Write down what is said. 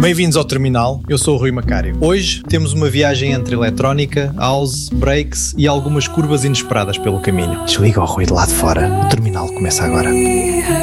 Bem-vindos ao Terminal, eu sou o Rui Macário. Hoje temos uma viagem entre eletrónica, house, breaks e algumas curvas inesperadas pelo caminho. Desliga o Rui de lá de fora, o Terminal começa agora.